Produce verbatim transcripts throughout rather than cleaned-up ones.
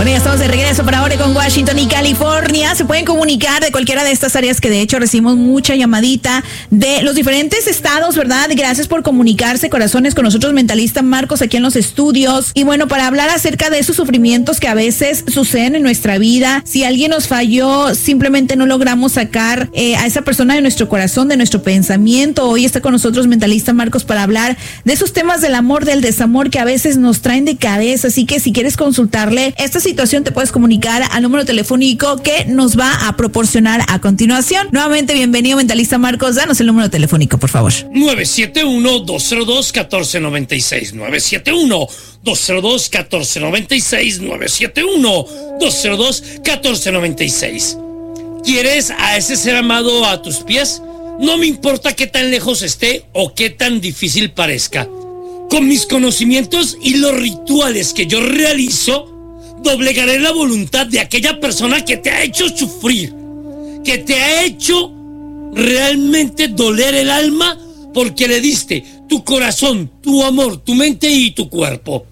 Bueno, ya estamos de regreso para ahora con Washington y California. Se pueden comunicar de cualquiera de estas áreas, que de hecho recibimos mucha llamadita de los diferentes estados, ¿verdad? Gracias por comunicarse, corazones, con nosotros, Mentalista Marcos, aquí en los estudios. Y bueno, para hablar acerca de esos sufrimientos que a veces suceden en nuestra vida. Si alguien nos falló, simplemente no logramos sacar eh, a esa persona de nuestro corazón, de nuestro pensamiento. Hoy está con nosotros Mentalista Marcos para hablar de esos temas del amor, del desamor, que a veces nos traen de cabeza. Así que si quieres consultarle esta situación, te puedes comunicar al número telefónico que nos va a proporcionar a continuación. Nuevamente, bienvenido, Mentalista Marcos. Danos el número telefónico, por favor. nueve siete uno, dos cero dos, uno cuatro nueve seis. nueve siete uno, dos cero dos, uno cuatro nueve seis. nueve siete uno, dos cero dos, uno cuatro nueve seis. ¿Quieres a ese ser amado a tus pies? No me importa qué tan lejos esté o qué tan difícil parezca. Con mis conocimientos y los rituales que yo realizo, doblegaré la voluntad de aquella persona que te ha hecho sufrir, que te ha hecho realmente doler el alma porque le diste tu corazón, tu amor, tu mente y tu cuerpo.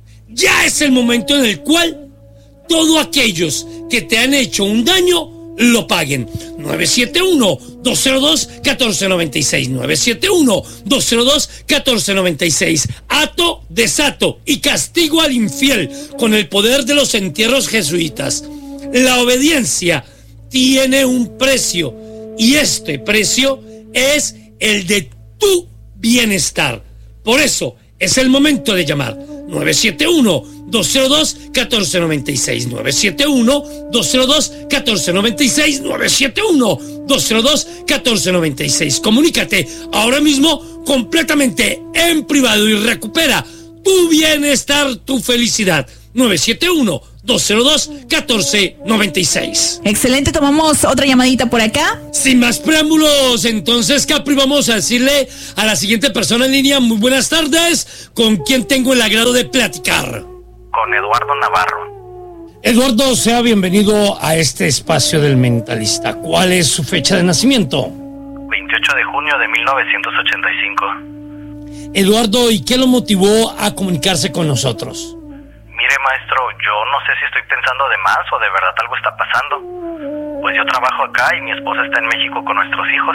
Ya es el momento en el cual todos aquellos que te han hecho un daño lo paguen. nueve siete uno, dos cero dos, uno cuatro nueve seis. nueve siete uno, dos cero dos, uno cuatro nueve seis. Ato, desato y castigo al infiel con el poder de los entierros jesuitas. La obediencia tiene un precio y este precio es el de tu bienestar. Por eso es el momento de llamar. nueve siete uno, dos cero dos, uno cuatro nueve seis. nueve siete uno, dos cero dos, uno cuatro nueve seis. nueve siete uno, dos cero dos, uno cuatro nueve seis. Comunícate ahora mismo completamente en privado y recupera tu bienestar, tu felicidad. nueve siete uno, dos cero dos, uno cuatro nueve seis. Excelente, tomamos otra llamadita por acá. Sin más preámbulos, entonces, Capri, vamos a decirle a la siguiente persona en línea, muy buenas tardes, ¿con quién tengo el agrado de platicar? Con Eduardo Navarro. Eduardo, sea bienvenido a este espacio del Mentalista. ¿Cuál es su fecha de nacimiento? veintiocho de junio de mil novecientos ochenta y cinco. Eduardo, ¿y qué lo motivó a comunicarse con nosotros? Mire, maestro, yo no sé si estoy pensando de más o de verdad algo está pasando. Pues yo trabajo acá y mi esposa está en México con nuestros hijos.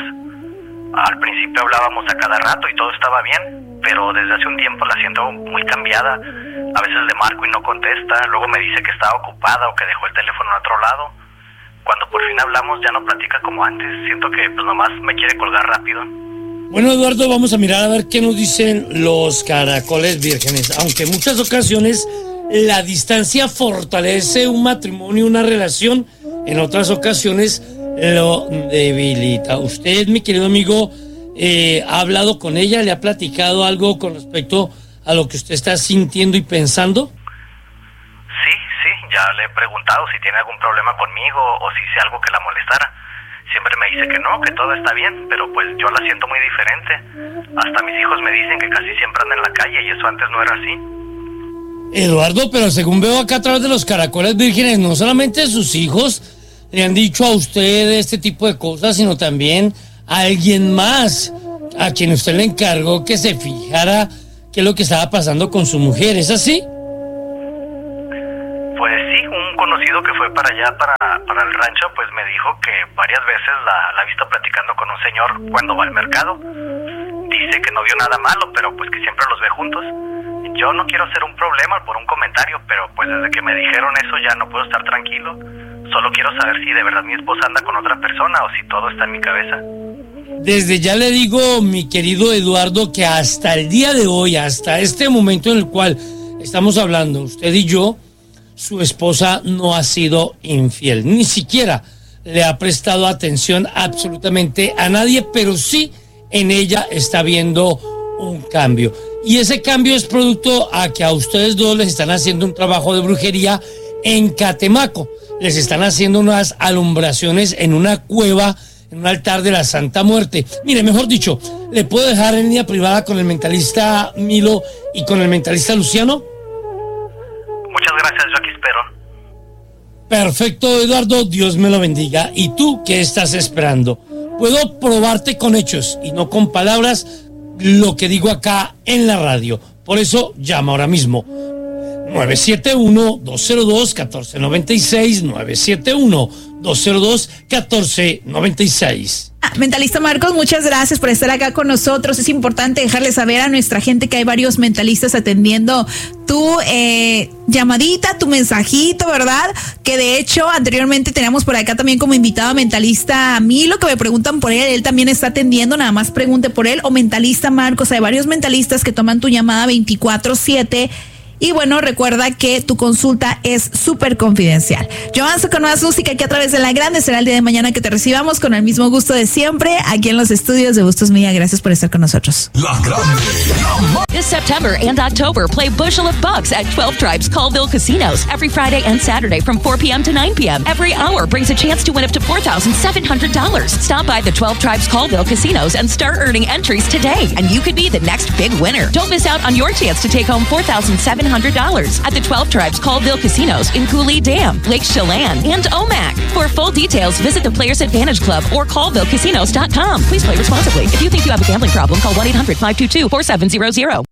Al principio hablábamos a cada rato y todo estaba bien, pero desde hace un tiempo la siento muy cambiada. A veces le marco y no contesta, luego me dice que estaba ocupada o que dejó el teléfono en otro lado. Cuando por fin hablamos ya no platica como antes, siento que pues nomás me quiere colgar rápido. Bueno, Eduardo, vamos a mirar a ver qué nos dicen los caracoles vírgenes, aunque en muchas ocasiones la distancia fortalece un matrimonio, una relación, en otras ocasiones lo debilita. Usted, mi querido amigo, eh, ¿ha hablado con ella? ¿Le ha platicado algo con respecto a lo que usted está sintiendo y pensando? Sí, sí, ya le he preguntado si tiene algún problema conmigo o si hice algo que la molestara. Siempre me dice que no, que todo está bien, pero pues yo la siento muy diferente. Hasta mis hijos me dicen que casi siempre anda en la calle y eso antes no era así. Eduardo, pero según veo acá a través de los caracoles vírgenes, no solamente sus hijos le han dicho a usted este tipo de cosas, sino también a alguien más, a quien usted le encargó que se fijara qué es lo que estaba pasando con su mujer, ¿es así? Pues sí, un conocido que fue para allá, para, para el rancho, pues me dijo que varias veces la, la ha visto platicando con un señor cuando va al mercado. Dice que no vio nada malo, pero pues que siempre los ve juntos. Yo no quiero ser un problema por un comentario, pero pues desde que me dijeron eso ya no puedo estar tranquilo. Solo quiero saber si de verdad mi esposa anda con otra persona o si todo está en mi cabeza. Desde ya le digo, mi querido Eduardo, que hasta el día de hoy, hasta este momento en el cual estamos hablando, usted y yo, su esposa no ha sido infiel, ni siquiera le ha prestado atención absolutamente a nadie, pero sí en ella está viendo un cambio. Y ese cambio es producto a que a ustedes dos les están haciendo un trabajo de brujería en Catemaco. Les están haciendo unas alumbraciones en una cueva, en un altar de la Santa Muerte. Mire, mejor dicho, ¿le puedo dejar en línea privada con el mentalista Milo y con el mentalista Luciano? Muchas gracias, yo aquí espero. Perfecto, Eduardo, Dios me lo bendiga. ¿Y tú qué estás esperando? Puedo probarte con hechos y no con palabras lo que digo acá en la radio. Por eso llama ahora mismo. nueve siete uno, dos cero dos, uno cuatro nueve seis, nueve siete uno, dos cero dos, uno cuatro nueve seis. Mentalista Marcos, muchas gracias por estar acá con nosotros. Es importante dejarle saber a nuestra gente que hay varios mentalistas atendiendo tu eh, llamadita, tu mensajito, ¿verdad? Que de hecho anteriormente teníamos por acá también como invitado a Mentalista Milo, que me preguntan por él, él también está atendiendo, nada más pregunte por él, o Mentalista Marcos. Hay varios mentalistas que toman tu llamada veinticuatro siete. Y bueno, recuerda que tu consulta es súper confidencial. Yo avanzo con más música aquí a través de La Grande. Será el día de mañana que te recibamos con el mismo gusto de siempre aquí en los estudios de Bustos Media. Gracias por estar con nosotros. La Grande. This September and October, play Bushel of Bucks at twelve Tribes Colville Casinos every Friday and Saturday from four p.m. to nine p.m. Every hour brings a chance to win up to four thousand seven hundred dollars. Stop by the twelve Tribes Colville Casinos and start earning entries today, and you could be the next big winner. Don't miss out on your chance to take home four thousand seven hundred dollars at the twelve Tribes Colville Casinos in Cooley Dam, Lake Chelan, and Omak. For full details, visit the Players Advantage Club or colville casinos dot com. Please play responsibly. If you think you have a gambling problem, call one eight hundred, five two two, four seven zero zero.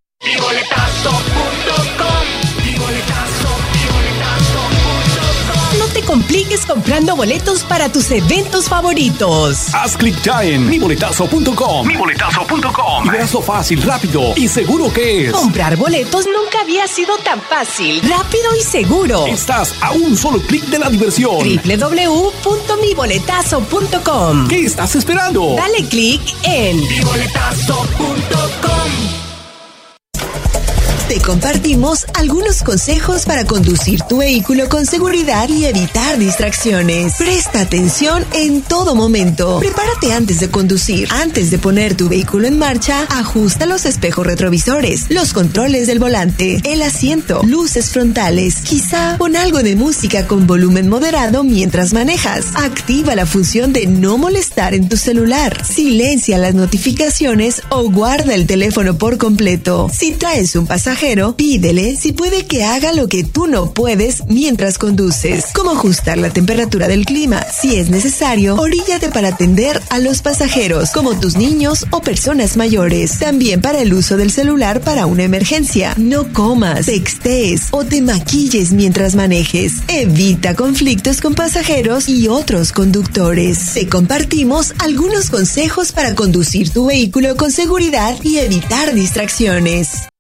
No te compliques comprando boletos para tus eventos favoritos. Haz clic ya en mi boletazo punto com. mi boletazo punto com. Y verás lo fácil, rápido y seguro que es. Comprar boletos nunca había sido tan fácil, rápido y seguro. Estás a un solo clic de la diversión. doble u doble u doble u punto mi boletazo punto com. ¿Qué estás esperando? Dale clic en mi boletazo punto com. Te compartimos algunos consejos para conducir tu vehículo con seguridad y evitar distracciones. Presta atención en todo momento. Prepárate antes de conducir. Antes de poner tu vehículo en marcha, ajusta los espejos retrovisores, los controles del volante, el asiento, luces frontales. Quizá pon algo de música con volumen moderado mientras manejas. Activa la función de no molestar en tu celular. Silencia las notificaciones o guarda el teléfono por completo. Si traes un pasajero, pídele si puede que haga lo que tú no puedes mientras conduces, como ajustar la temperatura del clima. Si es necesario, oríllate para atender a los pasajeros, como tus niños o personas mayores. También para el uso del celular para una emergencia. No comas, textees o te maquilles mientras manejes. Evita conflictos con pasajeros y otros conductores. Te compartimos algunos consejos para conducir tu vehículo con seguridad y evitar distracciones.